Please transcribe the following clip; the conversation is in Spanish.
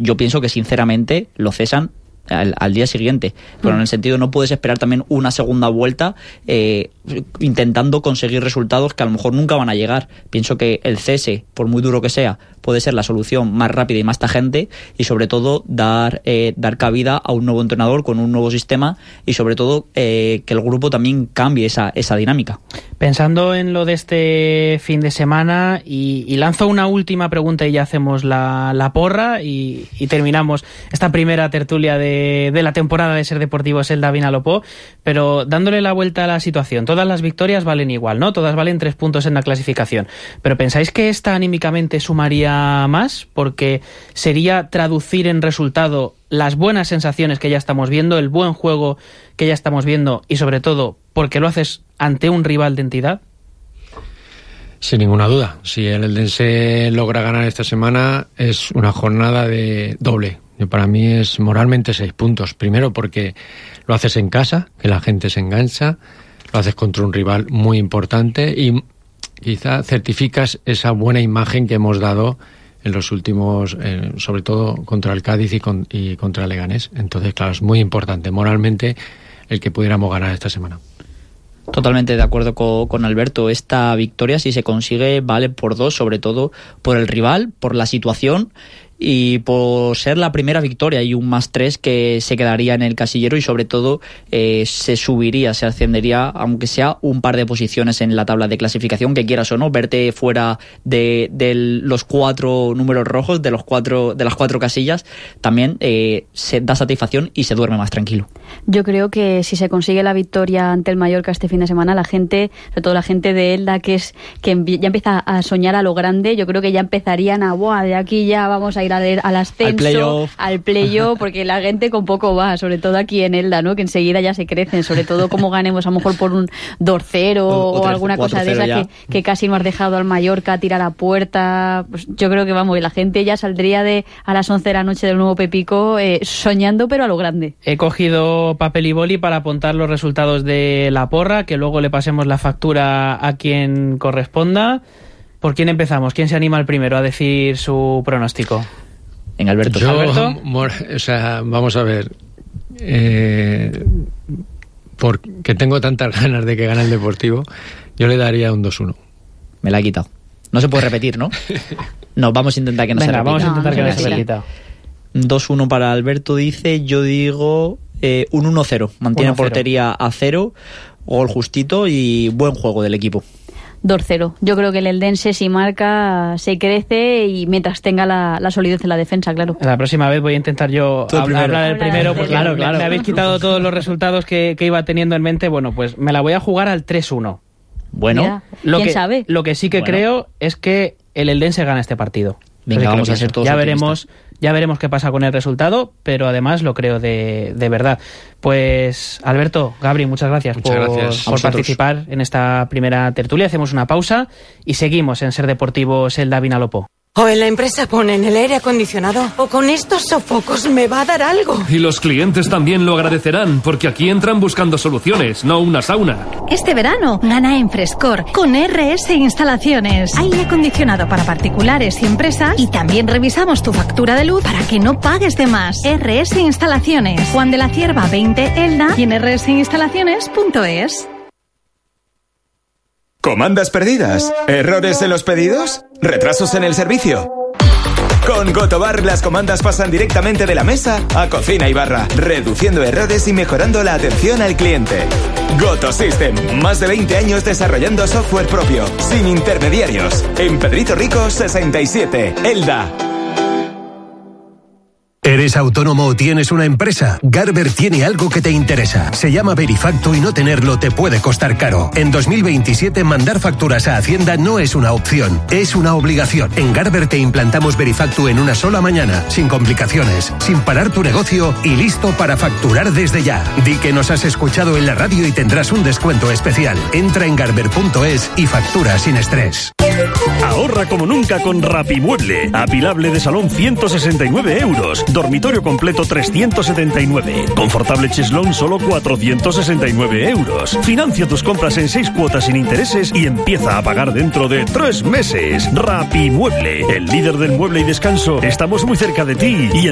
yo pienso que sinceramente lo cesan al día siguiente, pero en el sentido no puedes esperar también una segunda vuelta intentando conseguir resultados que a lo mejor nunca van a llegar. Pienso que el cese, por muy duro que sea, puede ser la solución más rápida y más tajante, y sobre todo dar cabida a un nuevo entrenador con un nuevo sistema, y sobre todo que el grupo también cambie esa dinámica. Pensando en lo de este fin de semana, y lanzo una última pregunta y ya hacemos la porra y terminamos esta primera tertulia de la temporada de Ser Deportivo Elda Vinalopó, pero dándole la vuelta a la situación. Todas las victorias valen igual, ¿no? Todas valen 3 puntos en la clasificación. Pero ¿pensáis que esta anímicamente sumaría más? Porque sería traducir en resultado las buenas sensaciones que ya estamos viendo, el buen juego que ya estamos viendo, y sobre todo porque lo haces ante un rival de entidad. Sin ninguna duda. Si el Eldense logra ganar esta semana, es una jornada de doble. Para mí es moralmente 6 puntos. Primero porque lo haces en casa, que la gente se engancha, lo haces contra un rival muy importante y quizá certificas esa buena imagen que hemos dado en los últimos, sobre todo contra el Cádiz y contra el Leganés. Entonces, claro, es muy importante moralmente el que pudiéramos ganar esta semana. Totalmente de acuerdo con Alberto. Esta victoria, si se consigue, vale por 2, sobre todo por el rival, por la situación y por ser la primera victoria, y un +3 que se quedaría en el casillero, y sobre todo se subiría, se ascendería, aunque sea un par de posiciones en la tabla de clasificación, que quieras o no, verte fuera de los 4 números rojos, de las 4 casillas, también se da satisfacción y se duerme más tranquilo. Yo creo que si se consigue la victoria ante el Mallorca este fin de semana, la gente, sobre todo la gente de Elda, que ya empieza a soñar a lo grande, yo creo que ya empezarían de aquí ya vamos a ir al ascenso, al playoff, porque la gente con poco va, sobre todo aquí en Elda, ¿no? Que enseguida ya se crecen, sobre todo como ganemos a lo mejor por un 2-0 o alguna cosa de esa que casi no has dejado al Mallorca tirar a puerta. Pues yo creo que la gente ya saldría a las 11 de la noche del nuevo Pepico soñando, pero a lo grande. He cogido papel y boli para apuntar los resultados de la porra, que luego le pasemos la factura a quien corresponda. ¿Por quién empezamos? ¿Quién se anima el primero a decir su pronóstico? En Alberto. Vamos a ver. Porque tengo tantas ganas de que gane el Deportivo, yo le daría un 2-1. Me la he quitado. No se puede repetir, ¿no? No, vamos a intentar que no se repita. Vamos a intentar que no se repita. 2-1 para Alberto, dice. Yo digo un 1-0. Mantiene 1-0. Portería a 0. Gol justito y buen juego del equipo. 2-0. Yo creo que el Eldense, si marca, se crece, y mientras tenga la solidez en la defensa, claro. La próxima vez voy a intentar yo hablar del primero, porque claro. Me habéis quitado todos los resultados que iba teniendo en mente. Bueno, pues me la voy a jugar al 3-1. Bueno, mira, ¿quién sabe? Lo que sí que creo es que el Eldense gana este partido. Venga, vamos a ser todos optimistas. Ya veremos qué pasa con el resultado, pero además lo creo de verdad. Pues Alberto, Gabri, muchas gracias por participar en esta primera tertulia. Hacemos una pausa y seguimos en Ser Deportivo Elda Vinalopó. O en la empresa ponen el aire acondicionado, o con estos sofocos me va a dar algo. Y los clientes también lo agradecerán, porque aquí entran buscando soluciones, no una sauna. Este verano gana en Frescor con RS Instalaciones. Aire acondicionado para particulares y empresas, y también revisamos tu factura de luz para que no pagues de más. RS Instalaciones, Juan de la Cierva 20 Elda, y en rsinstalaciones.es. ¿Comandas perdidas? ¿Errores en los pedidos? ¿Retrasos en el servicio? Con Gotobar las comandas pasan directamente de la mesa a cocina y barra, reduciendo errores y mejorando la atención al cliente. Goto System, más de 20 años desarrollando software propio, sin intermediarios. En Pedrito Rico 67, Elda. ¿Eres autónomo o tienes una empresa? Garber tiene algo que te interesa. Se llama Verifacto y no tenerlo te puede costar caro. En 2027 mandar facturas a Hacienda no es una opción, es una obligación. En Garber te implantamos Verifacto en una sola mañana, sin complicaciones, sin parar tu negocio y listo para facturar desde ya. Di que nos has escuchado en la radio y tendrás un descuento especial. Entra en garber.es y factura sin estrés. Ahorra como nunca con Rapimueble. Apilable de salón 169 euros. Dormitorio completo 379. Confortable cheslón solo 469 euros. Financia tus compras en 6 cuotas sin intereses y empieza a pagar dentro de 3 meses. Rapimueble, el líder del mueble y descanso. Estamos muy cerca de ti y